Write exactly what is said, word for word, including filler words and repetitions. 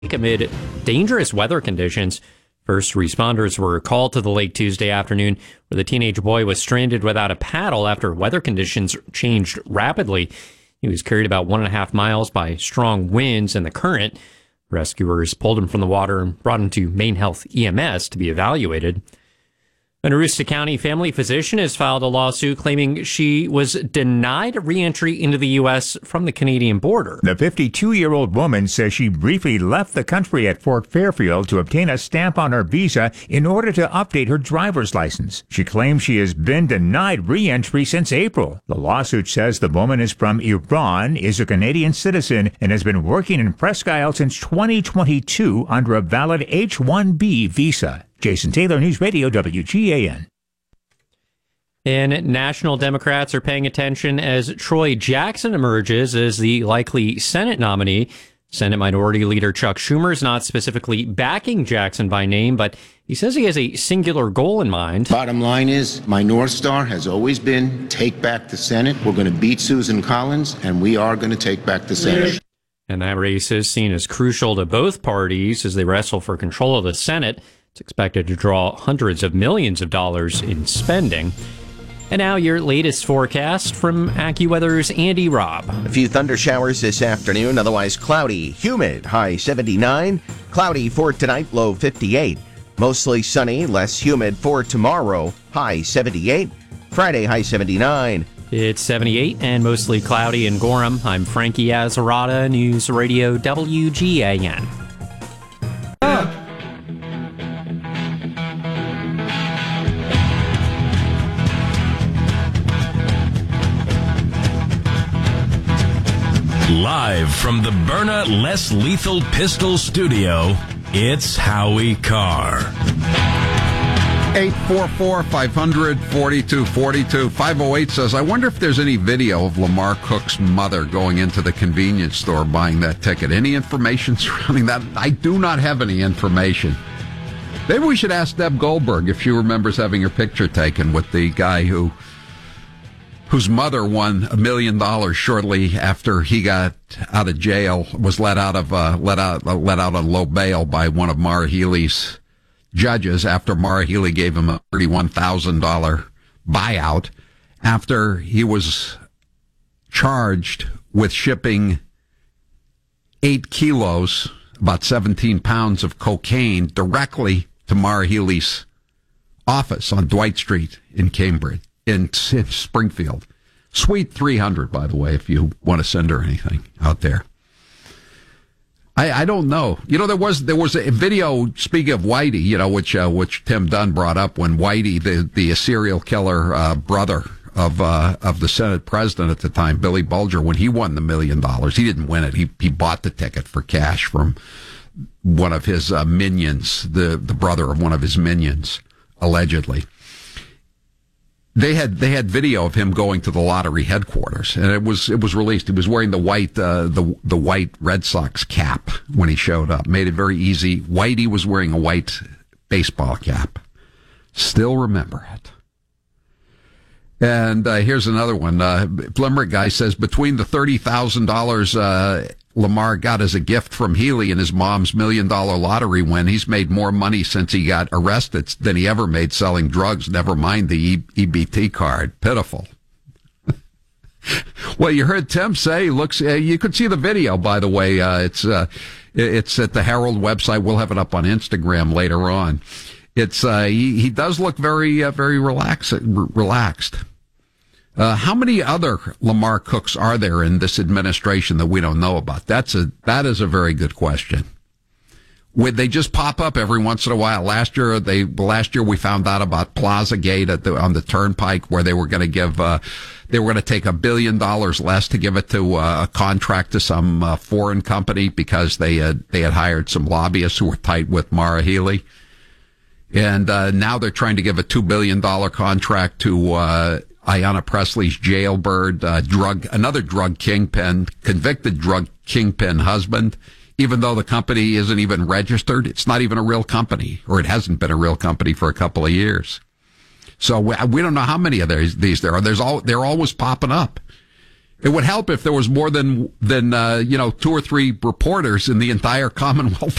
amid dangerous weather conditions. First responders were called to the lake Tuesday afternoon, where the teenage boy was stranded without a paddle after weather conditions changed rapidly. He was carried about one and a half miles by strong winds and the current. Rescuers pulled him from the water and brought him to Maine Health E M S to be evaluated. An Aroostook County family physician has filed a lawsuit claiming she was denied re-entry into the U S from the Canadian border. The fifty-two-year-old woman says she briefly left the country at Fort Fairfield to obtain a stamp on her visa in order to update her driver's license. She claims she has been denied re-entry since April. The lawsuit says the woman is from Iran, is a Canadian citizen, and has been working in Presque Isle since twenty twenty-two under a valid H one B visa. Jason Taylor, News Radio, W G A N. And national Democrats are paying attention as Troy Jackson emerges as the likely Senate nominee. Senate Minority Leader Chuck Schumer is not specifically backing Jackson by name, but he says he has a singular goal in mind. Bottom line is, my North Star has always been take back the Senate. We're going to beat Susan Collins, and we are going to take back the Senate. And that race is seen as crucial to both parties as they wrestle for control of the Senate. It's expected to draw hundreds of millions of dollars in spending. And now your latest forecast from AccuWeather's Andy Robb. A few thunder showers this afternoon, otherwise cloudy, humid, high seventy-nine. Cloudy for tonight, low fifty-eight. Mostly sunny, less humid for tomorrow, high seventy-eight. Friday, high seventy-nine. It's seventy-eight and mostly cloudy in Gorham. I'm Frankie Azarada, News Radio W G A N. Oh. Live from the Byrna Less Lethal Pistol Studio, it's Howie Carr. eight four four, five hundred, forty-two forty-two. five oh eight says, I wonder if there's any video of Lamar Cook's mother going into the convenience store buying that ticket. Any information surrounding that? I do not have any information. Maybe we should ask Deb Goldberg if she remembers having her picture taken with the guy who... whose mother won a million dollars shortly after he got out of jail, was let out of uh, let out uh, let out on low bail by one of Maura Healey's judges after Maura Healey gave him a thirty-one thousand dollars buyout after he was charged with shipping eight kilos, about seventeen pounds of cocaine directly to Maura Healey's office on Dwight Street in Cambridge. In, in Springfield. Suite three hundred, by the way, if you want to send her anything out there. I, I don't know. You know, there was there was a video, speaking of Whitey, you know, which uh, which Tim Dunn brought up when Whitey, the, the serial killer uh, brother of uh, of the Senate president at the time, Billy Bulger, when he won the million dollars, he didn't win it. He he bought the ticket for cash from one of his uh, minions, the, the brother of one of his minions, allegedly. They had they had video of him going to the lottery headquarters, and it was it was released. He was wearing the white uh, the the white Red Sox cap when he showed up. Made it very easy. Whitey was wearing a white baseball cap. Still remember it. And uh, here's another one. Uh, Limerick guy says between the thirty thousand dollars uh, Lamar got as a gift from Healey and his mom's million dollar lottery win, he's made more money since he got arrested than he ever made selling drugs, never mind the e- E B T card. Pitiful. Well, you heard Tim say, looks, uh, you could see the video, by the way. Uh, it's, uh, it's at the Herald website. We'll have it up on Instagram later on. It's, uh, he, he does look very, uh, very relaxed, relaxed. Uh, how many other Lamar Cooks are there in this administration that we don't know about? That's a, that is a very good question. Would they just pop up every once in a while? Last year, they, last year we found out about Plaza Gate at the, on the Turnpike where they were going to give, uh, they were going to take a billion dollars less to give it to uh, a contract to some uh, foreign company because they had, they had hired some lobbyists who were tight with Maura Healey. And, uh, now they're trying to give a two billion dollars contract to, uh, Ayanna Pressley's jailbird, uh, drug, another drug kingpin, convicted drug kingpin husband, even though the company isn't even registered. It's not even a real company, or it hasn't been a real company for a couple of years. So we, we don't know how many of these, these there are. There's all, they're always popping up. It would help if there was more than than uh, you know two or three reporters in the entire Commonwealth